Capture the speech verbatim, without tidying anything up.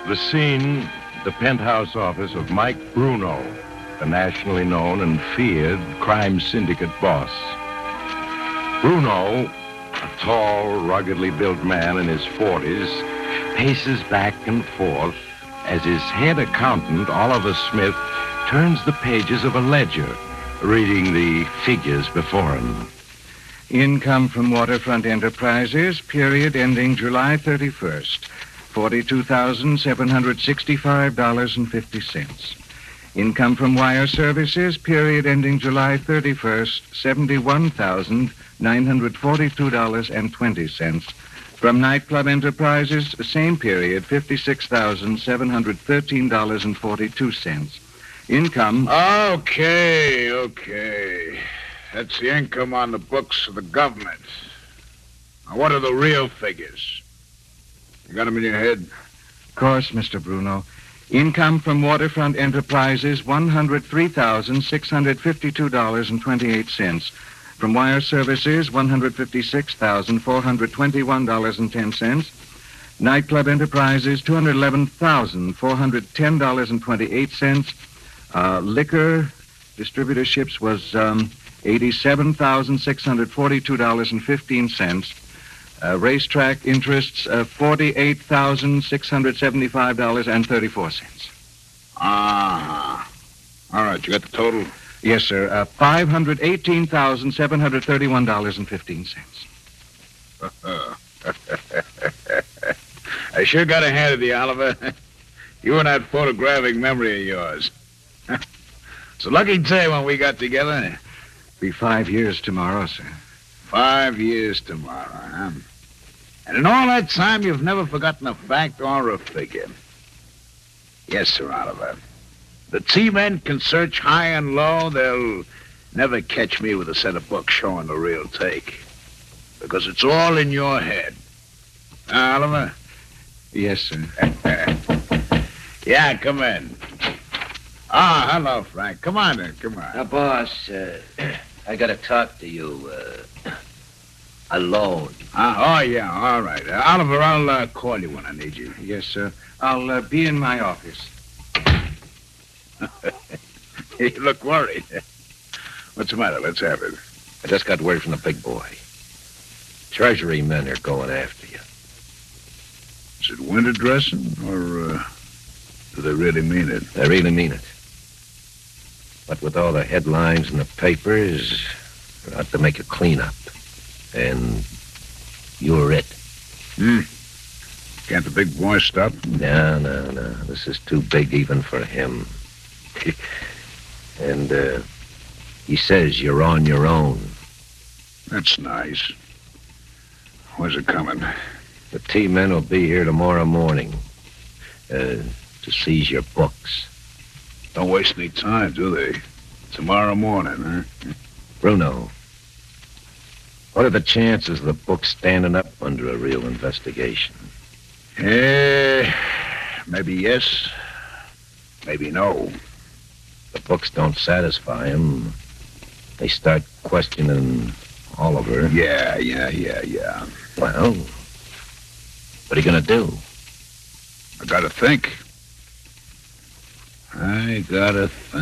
The scene, the penthouse office of Mike Bruno, the nationally known and feared crime syndicate boss. Bruno, a tall, ruggedly built man in his forties, paces back and forth as his head accountant, Oliver Smith, turns the pages of a ledger, reading the figures before him. Income from Waterfront Enterprises, period ending July thirty-first, forty-two thousand seven hundred sixty-five dollars and fifty cents. Income from Wire Services, period ending July thirty-first, seventy-one thousand nine hundred forty-two dollars and twenty cents. From Nightclub Enterprises, same period, fifty-six thousand seven hundred thirteen dollars and forty-two cents. Income... Okay, okay. That's the income on the books of the government. Now, what are the real figures? You got them in your head? Of course, Mister Bruno. Income from Waterfront Enterprises, one hundred three thousand six hundred fifty-two dollars and twenty-eight cents. From Wire Services, one hundred fifty-six thousand four hundred twenty-one dollars and ten cents. Nightclub Enterprises, two hundred eleven thousand four hundred ten dollars and twenty-eight cents. Uh, liquor distributorships was um, eighty-seven thousand six hundred forty-two dollars and fifteen cents. Uh, racetrack interests, uh, forty-eight thousand six hundred seventy-five dollars and thirty-four cents. Ah. All right, you got the total? Yes, sir. Uh, five hundred eighteen thousand seven hundred thirty-one dollars and fifteen cents. I sure got a hand of you, Oliver. You and that photographic memory of yours. It's a lucky day when we got together. Be five years tomorrow, sir. Five years tomorrow, huh? And in all that time, you've never forgotten a fact or a figure. Yes, sir, Oliver. The T-men can search high and low. They'll never catch me with a set of books showing the real take. Because it's all in your head. Huh, Oliver? Yes, sir. Yeah, come in. Ah, hello, Frank. Come on in, come on. Now, boss, uh, I gotta talk to you, uh, alone. Uh, oh, yeah, all right. Uh, Oliver, I'll uh, call you when I need you. Yes, sir. I'll uh, be in my office. You look worried. What's the matter? Let's have it. I just got word from the big boy. Treasury men are going after you. Is it winter dressing, or uh, do they really mean it? They really mean it. But with all the headlines in the papers, they're out to make a cleanup. And you're it. Hmm. Can't the big boy stop? No, no, no. This is too big even for him. And, uh, he says you're on your own. That's nice. When's it coming? The T-men will be here tomorrow morning, uh, to seize your books. Don't waste any time, do they? Tomorrow morning, huh? Bruno, what are the chances of the books standing up under a real investigation? Eh, maybe yes, maybe no. The books don't satisfy him. They start questioning Oliver. Yeah, yeah, yeah, yeah. Well, what are you gonna do? I gotta think. I gotta think.